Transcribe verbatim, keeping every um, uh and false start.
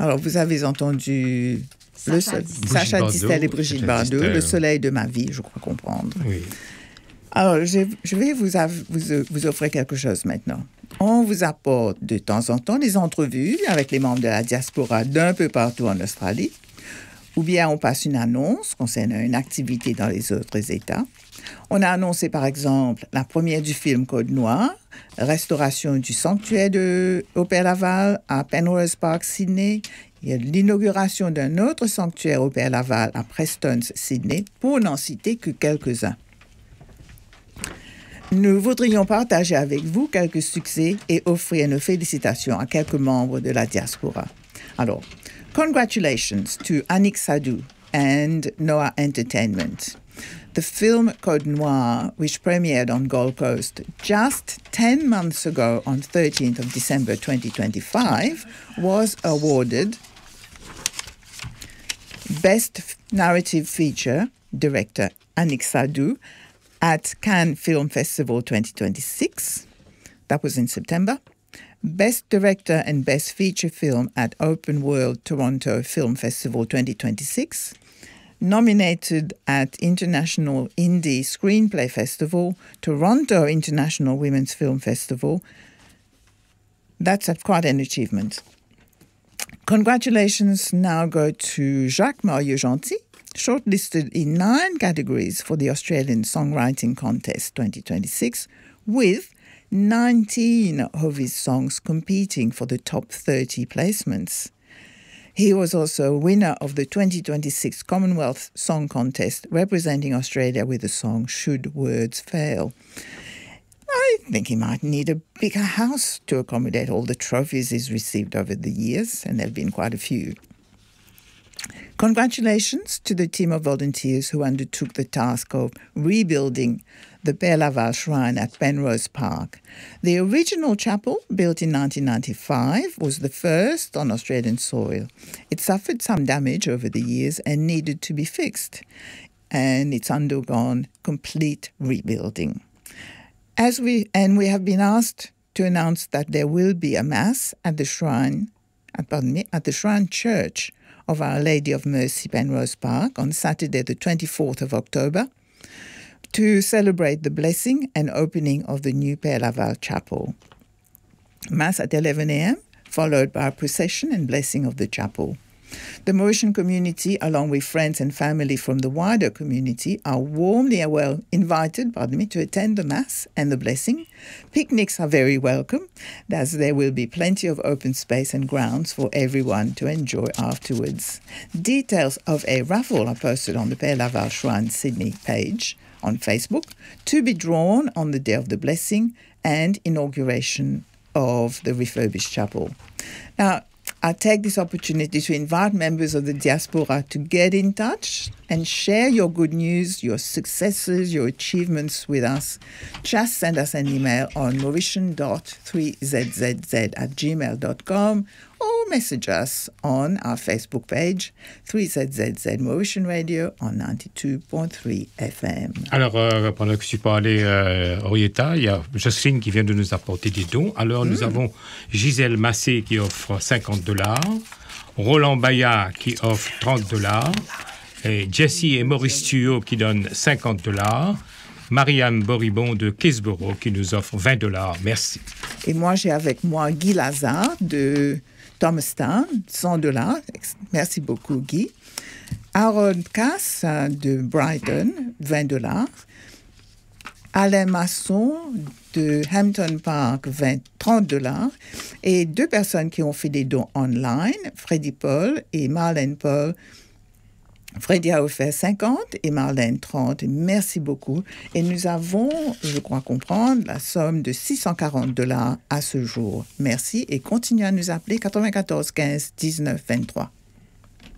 Alors, vous avez entendu le Sacha so- Distel. Sacha Bardot, Distel et Brigitte Sacha Bardot, Distel. Le soleil de ma vie, je crois comprendre. Oui. Alors, je, je vais vous, av- vous, vous offrir quelque chose maintenant. On vous apporte de temps en temps des entrevues avec les membres de la diaspora d'un peu partout en Australie, ou bien on passe une annonce concernant une activité dans les autres États. On a annoncé par exemple la première du film Code Noir, restauration du sanctuaire de au Père Laval à Penrose Park, Sydney. Il y a l'inauguration d'un autre sanctuaire au Père Laval à Preston, Sydney, pour n'en citer que quelques-uns. Nous voudrions partager avec vous quelques succès et offrir nos félicitations à quelques membres de la diaspora. Alors, congratulations to Annick Sadou and Noah Entertainment. The film Code Noir, which premiered on Gold Coast just ten months ago on thirteenth of December twenty twenty-five, was awarded Best Narrative Feature, Director Annick Sadou, at Cannes Film Festival twenty twenty-six. That was in September. Best Director and Best Feature Film at Open World Toronto Film Festival twenty twenty-six. Nominated at International Indie Screenplay Festival, Toronto International Women's Film Festival. That's a, quite an achievement. Congratulations now go to Jacques Marieux-Gentil, shortlisted in nine categories for the Australian Songwriting Contest twenty twenty-six, with nineteen of his songs competing for the top thirty placements. He was also winner of the twenty twenty-six Commonwealth Song Contest, representing Australia with the song Should Words Fail. I think he might need a bigger house to accommodate all the trophies he's received over the years, and there have been quite a few. Congratulations to the team of volunteers who undertook the task of rebuilding the Père Laval Shrine at Penrose Park. The original chapel, built in nineteen ninety-five, was the first on Australian soil. It suffered some damage over the years and needed to be fixed, and it's undergone complete rebuilding. As we and we have been asked to announce that there will be a mass at the shrine, uh, pardon me, at the Shrine Church of Our Lady of Mercy, Penrose Park, on Saturday, the twenty-fourth of October, to celebrate the blessing and opening of the new Père Laval Chapel. Mass at eleven a.m., followed by a procession and blessing of the chapel. The Mauritian community, along with friends and family from the wider community, are warmly and well invited, pardon me, to attend the Mass and the blessing. Picnics are very welcome, as there will be plenty of open space and grounds for everyone to enjoy afterwards. Details of a raffle are posted on the Père Laval Shrine Sydney page on Facebook, to be drawn on the day of the blessing and inauguration of the refurbished chapel. Now, I take this opportunity to invite members of the diaspora to get in touch and share your good news, your successes, your achievements with us. Just send us an email on mauritian dot three z z z at gmail dot com or message us on our Facebook page, three Z Z Z Mauritian Radio on ninety-two point three F M. Alors, euh, pendant que tu parlais, euh, Henrietta, il y a Jocelyne qui vient de nous apporter des dons. Alors, mmh. nous avons Gisèle Massé qui offre cinquante dollars, Roland Bayat qui offre trente dollars, et Jessie et Maurice Thuot qui donnent cinquante dollars, Marianne Boribon de Kisborough qui nous offre vingt dollars. Merci. Et moi, j'ai avec moi Guy Lazare de Thomastown, cent dollars. Merci beaucoup, Guy. Aaron Cass de Brighton, vingt dollars. Alain Masson de Hampton Park, vingt, trente dollars. Et deux personnes qui ont fait des dons online, Freddy Paul et Marlène Paul. Freddy a offert cinquante et Marlène trente. Merci beaucoup. Et nous avons, je crois comprendre, la somme de six cent quarante dollars à ce jour. Merci et continuez à nous appeler quatre-vingt-quatorze quinze dix-neuf vingt-trois.